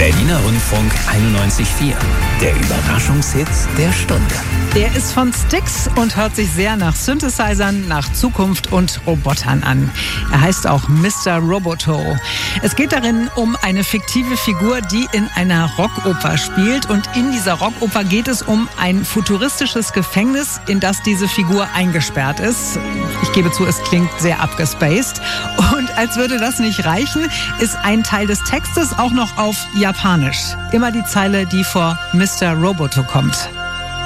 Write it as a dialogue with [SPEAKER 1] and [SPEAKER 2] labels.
[SPEAKER 1] Berliner Rundfunk 91.4. Der Überraschungshit der Stunde.
[SPEAKER 2] Der ist von Styx und hört sich sehr nach Synthesizern, nach Zukunft und Robotern an. Er heißt auch Mr. Roboto. Es geht darin um eine fiktive Figur, die in einer Rockoper spielt. Und in dieser Rockoper geht es um ein futuristisches Gefängnis, in das diese Figur eingesperrt ist. Ich gebe zu, es klingt sehr abgespaced. Und als würde das nicht reichen, ist ein Teil des Textes auch noch auf Japanisch. Immer die Zeile, die vor Mr. Roboto kommt.